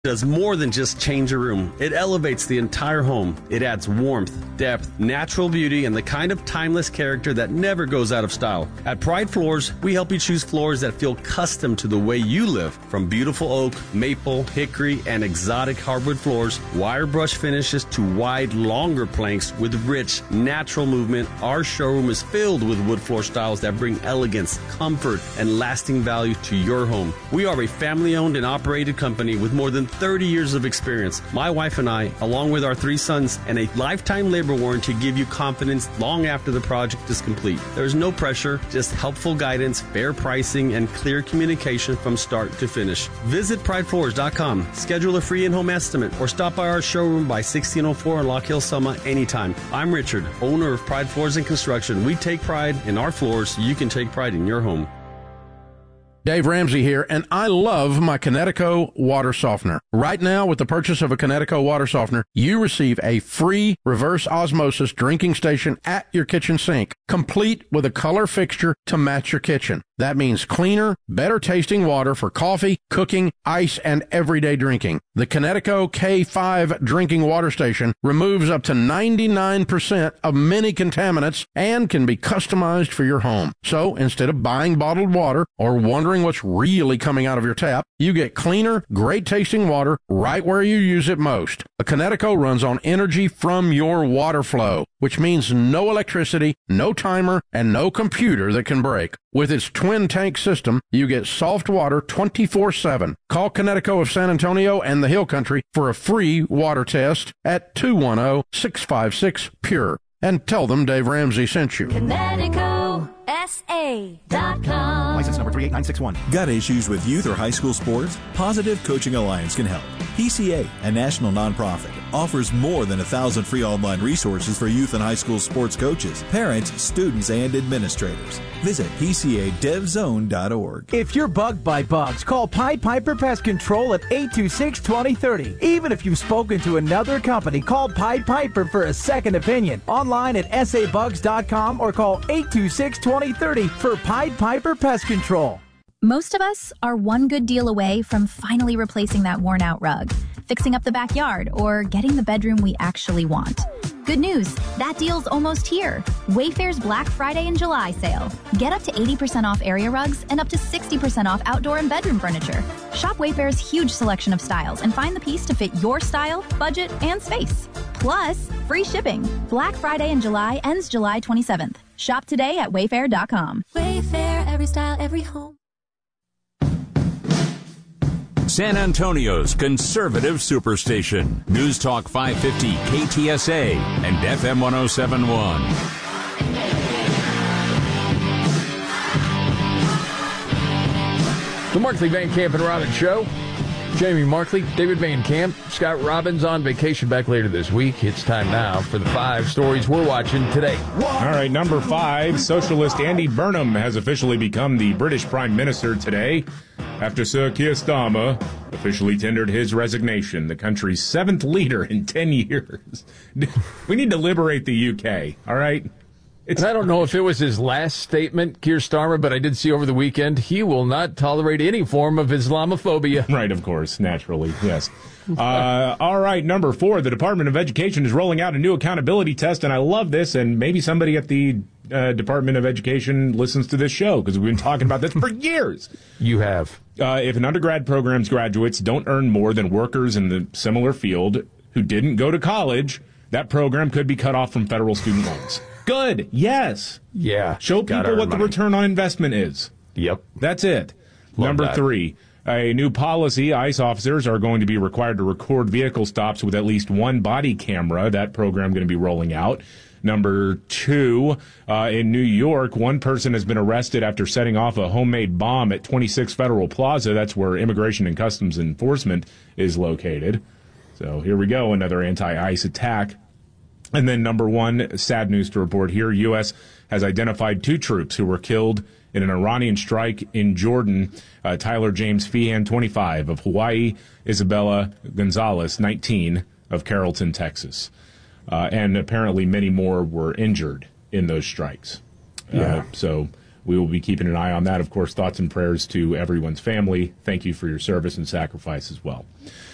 does more than just change a room. It elevates the entire home. It adds warmth, depth, natural beauty, and the kind of timeless character that never goes out of style. At Pride Floors, we help you choose floors that feel custom to the way you live. From beautiful oak, maple, hickory, and exotic hardwood floors, wire brush finishes to wide, longer planks with rich, natural movement, our showroom is filled with wood floor styles that bring elegance, comfort, and lasting value to your home. We are a family-owned and operated company with more than 30 years of experience. My wife and I, along with our 3 sons and a lifetime labor warranty, give you confidence long after the project is complete. There's no pressure, just helpful guidance, fair pricing, and clear communication from start to finish. Visit pridefloors.com, schedule a free in-home estimate, or stop by our showroom by 1604 on Lock Hill, Selma anytime. I'm Richard, owner of Pride Floors and Construction. We take pride in our floors so you can take pride in your home. Dave Ramsey here, and I love my Connecticut water softener. Right now, with the purchase of a Connecticut water softener, you receive a free reverse osmosis drinking station at your kitchen sink, complete with a color fixture to match your kitchen. That means cleaner, better tasting water for coffee, cooking, ice, and everyday drinking. The Connecticut K5 drinking water station removes up to 99% of many contaminants and can be customized for your home. So instead of buying bottled water or wondering what's really coming out of your tap, you get cleaner, great tasting water right where you use it most. A Connecticut runs on energy from your water flow, which means no electricity, no timer, and no computer that can break. With its twin tank system, you get soft water 24/7. Call Connecticut of San Antonio and the Hill Country for a free water test at 210-656-PURE. And tell them Dave Ramsey sent you. ConnecticutSA.com. License number 38961. Got issues with youth or high school sports? Positive Coaching Alliance can help. PCA, a national nonprofit, offers more than 1,000 free online resources for youth and high school sports coaches, parents, students, and administrators. Visit PCADevZone.org. If you're bugged by bugs, call Pied Piper Pest Control at 826-2030. Even if you've spoken to another company, call Pied Piper for a second opinion. Online at sabugs.com or call 826-2030 for Pied Piper Pest Control. Most of us are one good deal away from finally replacing that worn-out rug, fixing up the backyard, or getting the bedroom we actually want. Good news, that deal's almost here. Wayfair's Black Friday and July sale. Get up to 80% off area rugs and up to 60% off outdoor and bedroom furniture. Shop Wayfair's huge selection of styles and find the piece to fit your style, budget, and space. Plus, free shipping. Black Friday in July ends July 27th. Shop today at wayfair.com. Wayfair, every style, every home. San Antonio's conservative superstation. News Talk 550 KTSA and FM 1071. The Markley, Van Camp, and Robbins Show. Jamie Markley, David Van Camp, Scott Robbins on vacation back later this week. It's time now for the 5 stories we're watching today. All right, number 5, socialist Andy Burnham has officially become the British Prime Minister today after Sir Keir Starmer officially tendered his resignation, the country's 7th leader in 10 years. We need to liberate the UK, all right? And I don't know if it was his last statement, Keir Starmer, but I did see over the weekend he will not tolerate any form of Islamophobia. Right, of course, naturally, yes. All right, number 4, the Department of Education is rolling out a new accountability test, and I love this, and maybe somebody at the Department of Education listens to this show, because we've been talking about this for years. You have. If an undergrad program's graduates don't earn more than workers in the similar field who didn't go to college, that program could be cut off from federal student loans. Good. Yes. Yeah. Show people what the return on investment is. Yep. That's it. Love Number that. 3, a new policy. ICE officers are going to be required to record vehicle stops with at least one body camera. That program going to be rolling out. Number 2, in New York, one person has been arrested after setting off a homemade bomb at 26 Federal Plaza. That's where Immigration and Customs Enforcement is located. So here we go, another anti-ICE attack. And then number 1, sad news to report here. U.S. has identified 2 troops who were killed in an Iranian strike in Jordan. Tyler James Feehan, 25, of Hawaii. Isabella Gonzalez, 19, of Carrollton, Texas. And apparently many more were injured in those strikes. So we will be keeping an eye on that. Of course, thoughts and prayers to everyone's family. Thank you for your service and sacrifice as well.